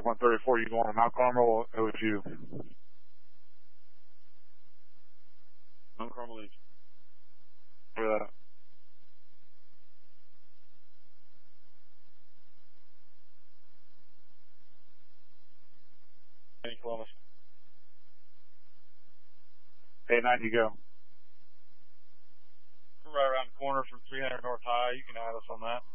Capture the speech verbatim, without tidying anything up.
F one thirty-four, you going to Mount Carmel? It was you. Mount Carmel East. For that. Any Columbus. eight nine, you go. We're right around the corner from three hundred North High. You can add us on that.